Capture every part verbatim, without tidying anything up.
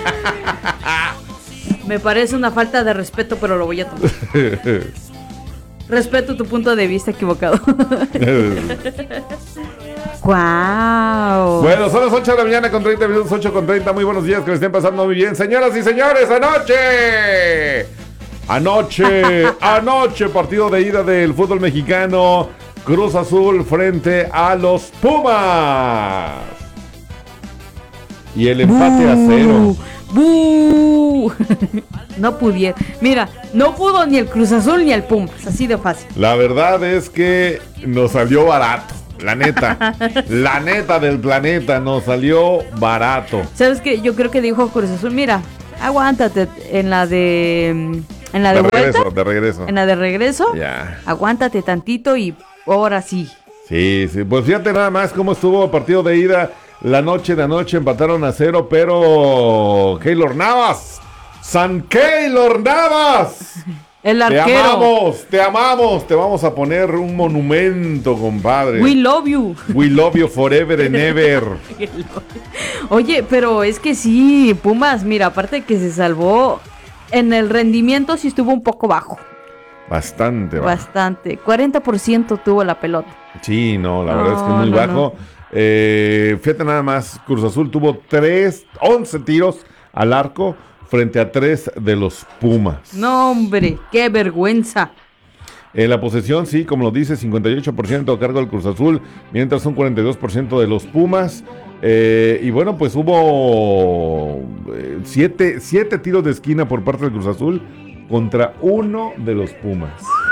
Me parece una falta de respeto, pero lo voy a tomar. Respeto tu punto de vista equivocado. ¡Guau! Bueno, son las ocho de la mañana con treinta minutos, ocho con treinta. Muy buenos días, que me estén pasando muy bien. Señoras y señores, anoche. Anoche, anoche, partido de ida del fútbol mexicano. Cruz Azul frente a los Pumas. Y el empate a cero. ¡Bú! No pudiera. Mira, no pudo ni el Cruz Azul ni el Pumas, así de fácil. La verdad es que nos salió barato. La neta, la neta del planeta, nos salió barato. ¿Sabes qué? Yo creo que dijo Cruz Azul, mira, aguántate en la de... En la de, de vuelta, regreso, de regreso. En la de regreso, ya. Aguántate tantito y ahora sí. Sí, sí, pues fíjate nada más cómo estuvo el partido de ida. La noche de anoche empataron a cero, pero Keylor Navas, San Keylor Navas. El arquero. Te amamos, te amamos, te vamos a poner un monumento, compadre. We love you. We love you forever and ever. Oye, pero es que sí, Pumas, mira, aparte de que se salvó, en el rendimiento sí estuvo un poco bajo. Bastante bajo. Bastante. cuarenta por ciento tuvo la pelota. Sí, no, la no, verdad es que muy no, bajo. No. Eh, fíjate nada más, Cruz Azul tuvo tres, once tiros al arco frente a tres de los Pumas. No, hombre, qué vergüenza. En la posesión, sí, como lo dice, cincuenta y ocho por ciento a cargo del Cruz Azul, mientras son cuarenta y dos por ciento de los Pumas. Eh, y bueno, pues hubo eh, siete, siete tiros de esquina por parte del Cruz Azul contra uno de los Pumas.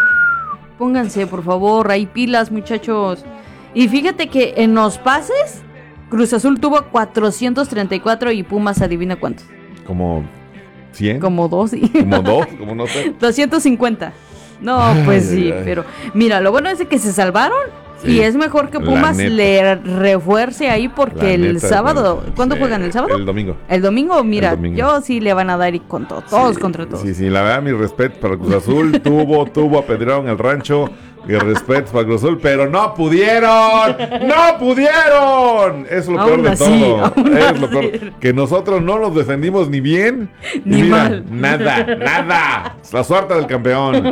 Pónganse, por favor, hay pilas, muchachos. Y fíjate que en los pases, Cruz Azul tuvo cuatrocientos treinta y cuatro y Pumas, adivina cuántos. Como cien. Como dos. Como dos, como no sé. doscientos cincuenta. No, pues ay, sí, ay. pero mira, lo bueno es de que se salvaron. Sí, y es mejor que Pumas le refuerce ahí porque La el neta, sábado, bueno, ¿cuándo sí, juegan el sábado? El domingo. El domingo, mira, El domingo. yo sí le van a dar y con todo, todos Sí, contra todos. Sí, sí, la verdad, mi respeto para Cruz Azul. tuvo, tuvo, apedrearon el rancho. Mi respeto para Cruz Azul, pero no pudieron. ¡No pudieron! Eso es lo Aún peor de así, todo. aún Es lo así. peor. Que nosotros no los defendimos ni bien, Ni y mira, mal. Nada, nada. Es la suerte del campeón.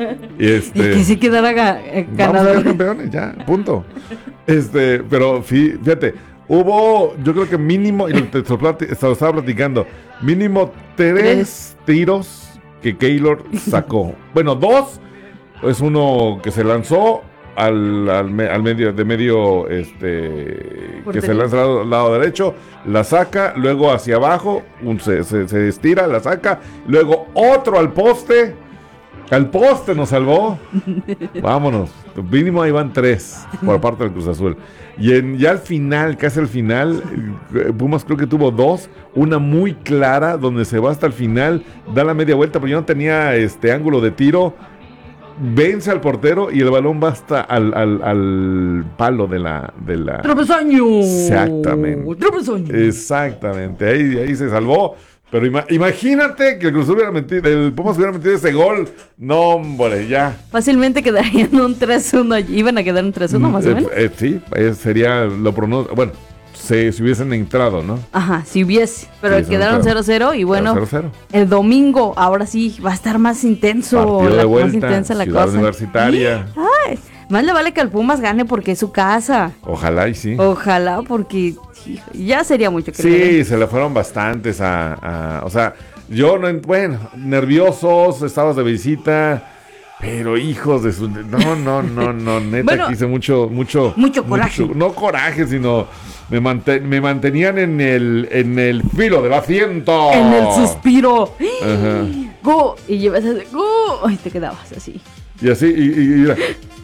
Y este. Y que sí quedara ga- eh, Vamos a ganador. ser campeones, ya, punto. Este, pero fí- fíjate, hubo, yo creo que mínimo, y lo, te, te lo plati- te lo estaba platicando, mínimo tres, Tres. tiros que Keylor sacó. Bueno, dos, es uno que se lanzó al, al, me- al medio, de medio, este, que se Portería. lanza al lado, lado derecho, la saca, luego hacia abajo, un, se, se, se estira, la saca, luego otro al poste. Al poste nos salvó. Vámonos. Mínimo ahí van tres por parte del Cruz Azul. Y en, ya al final, casi al final, eh, Pumas creo que tuvo dos. Una muy clara, donde se va hasta el final, da la media vuelta, pero ya no tenía este ángulo de tiro. Vence al portero y el balón va hasta al, al, al palo de la... De la... ¡Tropezoño! Exactamente. ¡Tropezoño! Exactamente. Ahí, ahí se salvó. Pero ima- imagínate que el Cruz Azul hubiera metido, el Pumas hubiera metido ese gol. No, hombre, ya. Fácilmente quedarían un tres uno. Iban a quedar un tres uno más o Eh, menos. eh, sí, eh, sería lo pronóstico. Bueno, se, si hubiesen entrado, ¿no? Ajá, si hubiese. Pero Sí, quedaron cero cero cero y bueno, cero cero. el domingo ahora sí va a estar más intenso. Partido la, de más vuelta, intensa la Ciudad cosa. Universitaria. Ay, más le vale que el Pumas gane porque es su casa. Ojalá y sí. Ojalá, porque hijo, ya sería mucho que le den. Sí, se le fueron bastantes a, a- o sea, yo no, ent- bueno, nerviosos, estabas de visita, pero hijos de su, no, no, no, no, neta, Bueno, quise mucho, mucho, mucho coraje. no coraje, sino me, mante- me mantenían en el, en el filo del asiento. En el suspiro. Ajá. Go. Y llevas así. Go. Ay, te quedabas así. Y así, y, y- y mira.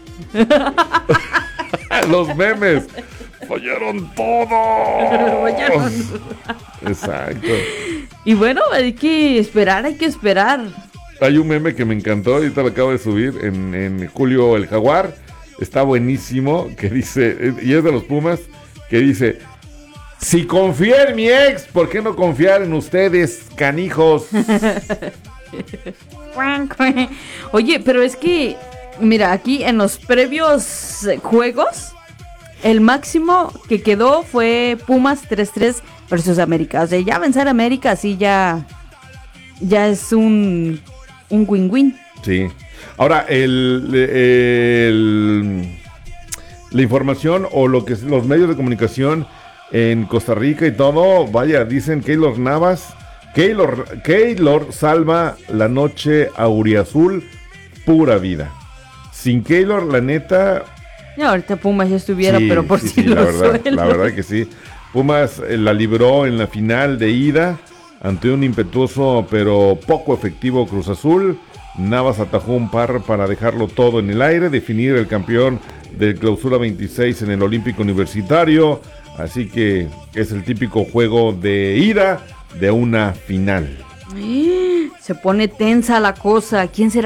Los memes. Fallaron todo. Fallaron. Exacto. Y bueno, hay que esperar, hay que esperar. Hay un meme que me encantó, ahorita lo acabo de subir en, en Julio el Jaguar. Está buenísimo, que dice, y es de los Pumas, que dice: si confié en mi ex, ¿por qué no confiar en ustedes, canijos? Oye, pero es que, mira, aquí en los previos eh, juegos, el máximo que quedó fue Pumas tres tres versus América. O sea, ya vencer a América sí ya, ya es un, un win-win. Sí. Ahora, el, el, la información o lo que los medios de comunicación en Costa Rica y todo, vaya, dicen Keylor Navas, Keylor, Keylor salva la noche auriazul, pura vida. Sin Keylor, la neta... Y ahorita Pumas ya estuviera, sí, pero por sí, si sí, los la verdad, suelos. la verdad que sí. Pumas eh, la libró en la final de ida ante un impetuoso pero poco efectivo Cruz Azul. Navas atajó un par para dejarlo todo en el aire, definir el campeón del Clausura veintiséis en el Olímpico Universitario. Así que es el típico juego de ida de una final. Se pone tensa la cosa. ¿Quién será?